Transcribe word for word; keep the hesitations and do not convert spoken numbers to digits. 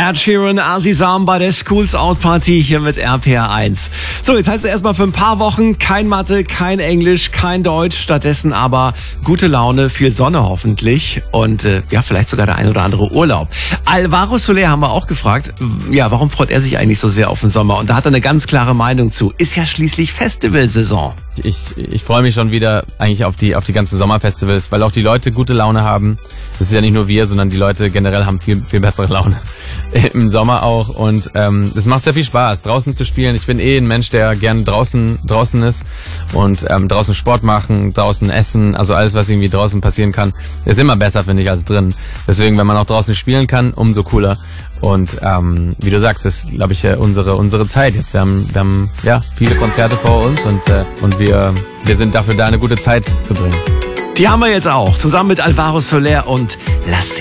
Ed Sheeran, Azizam bei der Schools Out Party hier mit R P R eins. So, jetzt heißt es erstmal für ein paar Wochen kein Mathe, kein Englisch, kein Deutsch, stattdessen aber gute Laune, viel Sonne hoffentlich und äh, ja, vielleicht sogar der ein oder andere Urlaub. Alvaro Soler haben wir auch gefragt, ja, warum freut er sich eigentlich so sehr auf den Sommer? Und da hat er eine ganz klare Meinung zu. Ist ja schließlich Festivalsaison. Ich, ich freue mich schon wieder eigentlich auf die, auf die ganzen Sommerfestivals, weil auch die Leute gute Laune haben. Das ist ja nicht nur wir, sondern die Leute generell haben viel, viel bessere Laune. Im Sommer auch. Und ähm, das macht sehr viel Spaß, draußen zu spielen. Ich bin eh ein Mensch, der gerne draußen draußen ist und ähm, draußen Sport machen, draußen essen. Also alles, was irgendwie draußen passieren kann, ist immer besser, finde ich, als drin. Deswegen, wenn man auch draußen spielen kann, umso cooler. Und ähm, wie du sagst, ist, glaube ich, unsere unsere Zeit jetzt. Wir haben, wir haben ja viele Konzerte vor uns und äh, und wir wir sind dafür da, eine gute Zeit zu bringen. Die haben wir jetzt auch, zusammen mit Alvaro Soler und La